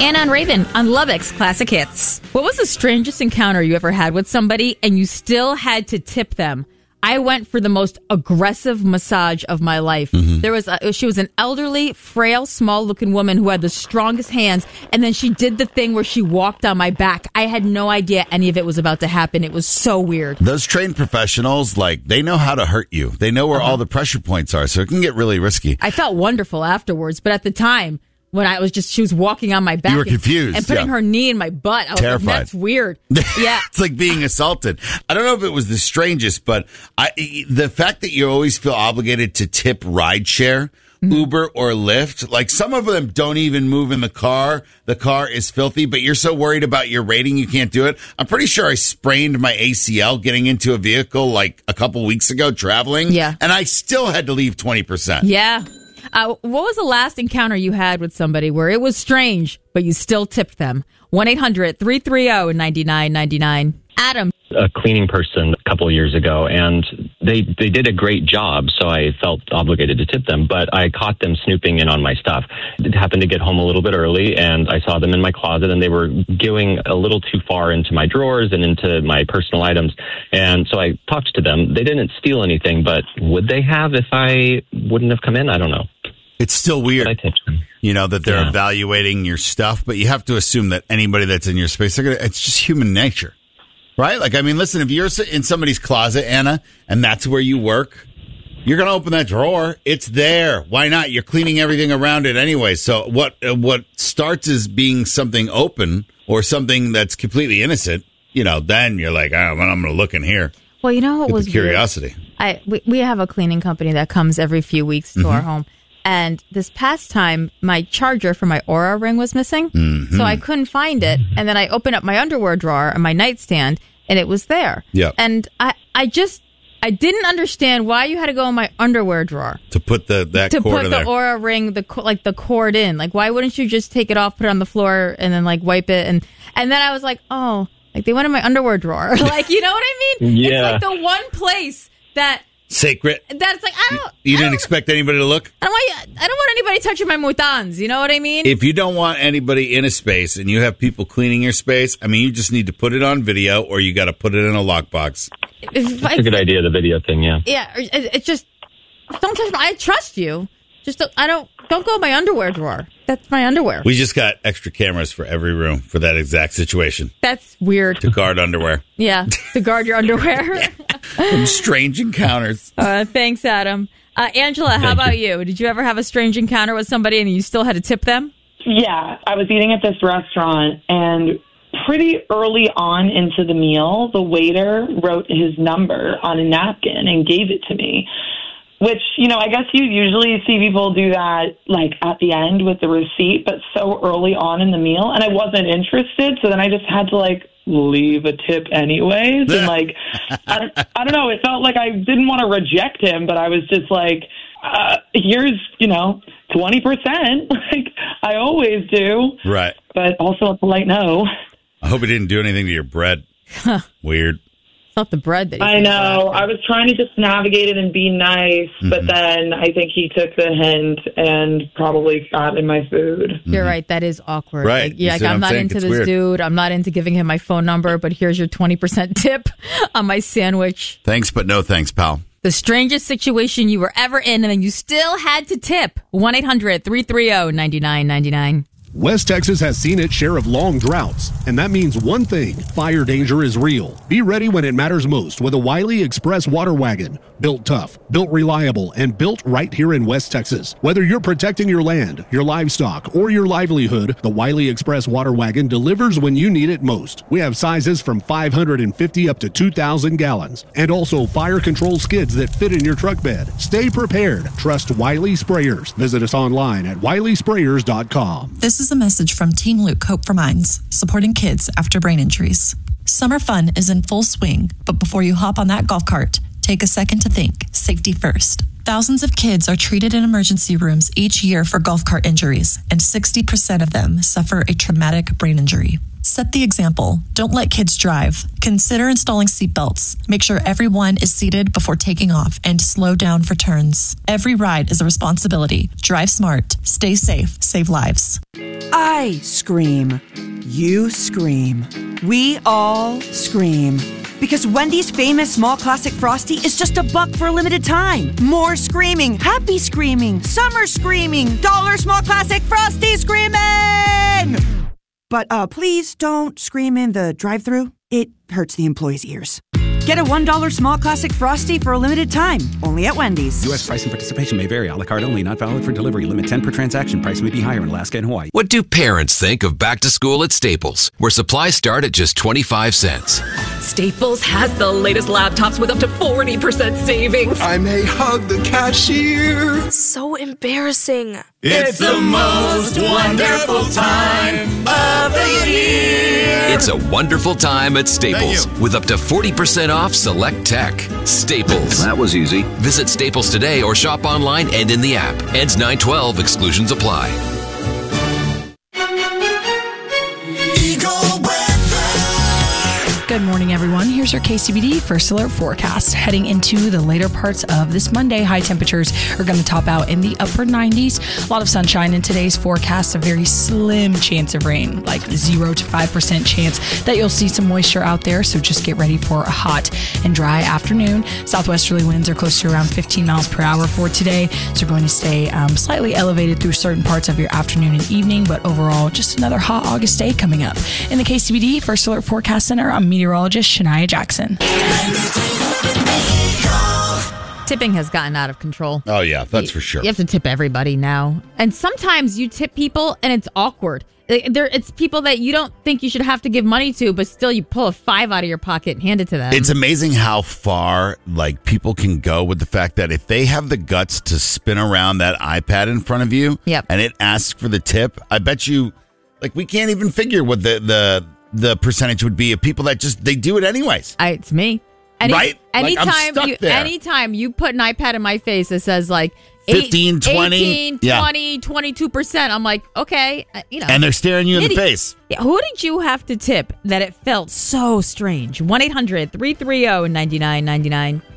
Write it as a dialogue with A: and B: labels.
A: Anna and Raven on Lubbock's Classic Hits. What was the strangest encounter you ever had with somebody and you still had to tip them? I went for the most aggressive massage of my life. She was an elderly, frail, small-looking woman who had the strongest hands, and then she did the thing where she walked on my back. I had no idea any of it was about to happen. It was so weird.
B: Those trained professionals, they know how to hurt you. They know where all the pressure points are, so it can get really risky.
A: I felt wonderful afterwards, but at the time, when she was walking on my back.
B: You were confused.
A: And putting her knee in my butt. I was
B: terrified.
A: Like, that's weird. Yeah.
B: It's like being assaulted. I don't know if it was the strangest, but the fact that you always feel obligated to tip rideshare, Uber or Lyft, like some of them don't even move in the car. The car is filthy, but you're so worried about your rating you can't do it. I'm pretty sure I sprained my ACL getting into a vehicle like a couple weeks ago traveling.
A: Yeah.
B: And I still had to leave 20%.
A: Yeah. What was the last encounter you had with somebody where it was strange, but you still tipped them? 1-800-330-9999. Adam.
C: A cleaning person a couple of years ago, and they did a great job, so I felt obligated to tip them, but I caught them snooping in on my stuff. I happened to get home a little bit early, and I saw them in my closet, and they were going a little too far into my drawers and into my personal items, and so I talked to them. They didn't steal anything, but would they have if I wouldn't have come in? I don't know.
B: It's still weird,
C: I tipped them.
B: That they're evaluating your stuff, but you have to assume that anybody that's in your space, it's just human nature. Right? Listen, if you're in somebody's closet, Anna, and that's where you work, you're going to open that drawer. It's there. Why not? You're cleaning everything around it anyway. So what starts as being something open or something that's completely innocent, then you're like, I'm going to look in here.
A: Well, you know what was
B: curiosity.
A: We have a cleaning company that comes every few weeks to our home. And this past time, my charger for my Aura ring was missing, so I couldn't find it. And then I opened up my underwear drawer and my nightstand, and it was there.
B: Yeah.
A: And I didn't understand why you had to go in my underwear drawer
B: to put the
A: Aura ring, the cord in. Like, why wouldn't you just take it off, put it on the floor, and then wipe it? And then I was like, oh, they went in my underwear drawer. You know what I mean?
C: Yeah.
A: It's the one place that.
B: Sacred.
A: That's
B: You didn't expect anybody to look?
A: I don't want anybody touching my mutans. You know what I mean?
B: If you don't want anybody in a space and you have people cleaning your space, you just need to put it on video or you got to put it in a lockbox.
C: That's a good idea, the video thing, yeah.
A: Yeah, it's just, don't touch I trust you. Just don't go in my underwear drawer. That's my underwear.
B: We just got extra cameras for every room for that exact situation.
A: That's weird.
B: To guard underwear.
A: Yeah, to guard your underwear.
B: Some strange encounters.
A: Thanks, Adam. Angela, how about you? Did you ever have a strange encounter with somebody and you still had to tip them?
D: Yeah, I was eating at this restaurant, and pretty early on into the meal, the waiter wrote his number on a napkin and gave it to me. Which, I guess you usually see people do that, at the end with the receipt, but so early on in the meal. And I wasn't interested, so then I just had to, leave a tip anyways. And, I don't know, it felt like I didn't want to reject him, but I was just here's, 20%, like I always do.
B: Right.
D: But also a polite no.
B: I hope he didn't do anything to your bread. Weird.
A: Not the bread that
D: I know. I was trying to just navigate it and be nice, but then I think he took the hint and probably got in my food.
A: You're right. That is awkward.
B: Right.
A: I'm not into this
B: weird.
A: Dude. I'm not into giving him my phone number, but here's your 20% tip on my sandwich.
B: Thanks, but no thanks, pal.
A: The strangest situation you were ever in and then you still had to tip. 1-800-330-9999.
E: West Texas has seen its share of long droughts, and that means one thing: fire danger is real. Be ready when it matters most with a Wiley Express water wagon. Built tough, built reliable, and built right here in West Texas. Whether you're protecting your land, your livestock, or your livelihood, the Wiley Express water wagon delivers when you need it most. We have sizes from 550 up to 2,000 gallons, and also fire control skids that fit in your truck bed. Stay prepared. Trust Wiley Sprayers. Visit us online at wileysprayers.com.
F: This is a message from Team Luke Hope for Minds, supporting kids after brain injuries. Summer fun is in full swing, but before you hop on that golf cart, Take a second to think. Safety first. Thousands of kids are treated in emergency rooms each year for golf cart injuries, and 60% of them suffer a traumatic brain injury. Set the example. Don't let kids drive. Consider installing seatbelts. Make sure everyone is seated before taking off and slow down for turns. Every ride is a responsibility. Drive smart. Stay safe. Save lives.
G: I scream. You scream. We all scream. Because Wendy's famous small classic Frosty is just $1 for a limited time. More screaming, happy screaming, summer screaming, dollar small classic Frosty screaming! But please don't scream in the drive-thru. It hurts the employees' ears. Get a $1 small classic Frosty for a limited time, only at Wendy's.
H: U.S. price and participation may vary. A la carte only. Not valid for delivery. Limit 10 per transaction. Price may be higher in Alaska and Hawaii.
I: What do parents think of back to school at Staples, where supplies start at just 25 cents?
J: Staples has the latest laptops with up to 40% savings.
K: I may hug the cashier.
L: So embarrassing.
M: It's the most wonderful time of the year.
I: It's a wonderful time at Staples with up to 40% off select tech. Staples.
N: That was easy.
I: Visit Staples today or shop online and in the app. Ends 9/12. Exclusions apply.
O: Good morning, everyone. Here's your KCBD First Alert forecast. Heading into the later parts of this Monday, high temperatures are going to top out in the upper 90s. A lot of sunshine in today's forecast, a very slim chance of rain, like 0 to 5% chance that you'll see some moisture out there. So just get ready for a hot and dry afternoon. Southwesterly winds are close to around 15 miles per hour for today. So we're going to stay slightly elevated through certain parts of your afternoon and evening, but overall, just another hot August day coming up. In the KCBD First Alert Forecast Center, I'm meteorologist Shania Jackson.
A: Tipping has gotten out of control.
B: Oh, yeah, that's for sure.
A: You have to tip everybody now. And sometimes you tip people and it's awkward. It's people that you don't think you should have to give money to, but still you pull a $5 out of your pocket and hand it to them.
B: It's amazing how far people can go with the fact that if they have the guts to spin around that iPad in front of you and it asks for the tip, I bet you, we can't even figure what the percentage would be of people that they do it anyways.
A: It's me.
B: Right?
A: Anytime you put an iPad in my face that says
B: 15, 20,
A: 18, 20, 22%, I'm like, okay,
B: And they're staring you in the face.
A: Yeah, who did you have to tip that it felt so strange? 1-800-330-9999.